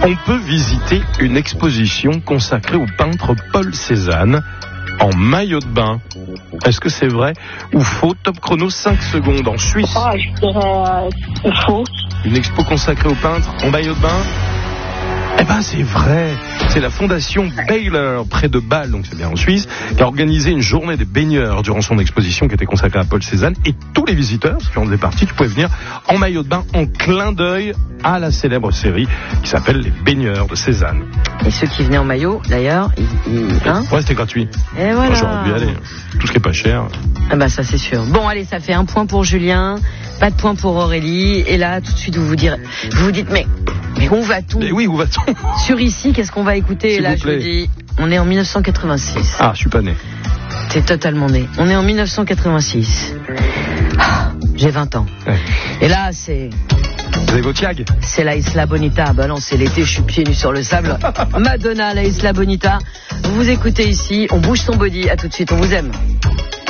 On peut visiter une exposition consacrée au peintre Paul Cézanne en maillot de bain. Est-ce que c'est vrai ou faux? Top chrono, 5 secondes en Suisse. Je dirais faux. Une expo consacrée au peintre en maillot de bain? Eh ben c'est vrai, c'est la fondation Baylor près de Bâle, donc c'est bien en Suisse, qui a organisé une journée des baigneurs durant son exposition qui était consacrée à Paul Cézanne, et tous les visiteurs, qui en faisaient partie, tu pouvais venir en maillot de bain en clin d'œil à la célèbre série qui s'appelle Les Baigneurs de Cézanne. Et ceux qui venaient en maillot, d'ailleurs, Ouais, c'était gratuit. Et voilà. Moi, j'aurais dû aller. Tout ce qui est pas cher. Ah bah ça c'est sûr. Bon allez, ça fait 1 point pour Julien, pas de point pour Aurélie. Et là, tout de suite, vous vous dites, mais où va-t-on? Mais oui, où va-t-on? Sur ici, qu'est-ce qu'on va écouter? S'il là, vous je plaît. vous dis, on est en 1986. Ah, je suis pas né. T'es totalement né. On est en 1986. J'ai 20 ans. Ouais. Et là, c'est Vous avez votre yag? la Isla Bonita. Ah bah non, c'est l'été, je suis pieds nus sur le sable. Madonna, la Isla Bonita. Vous écoutez ici, on bouge son body. À tout de suite, on vous aime.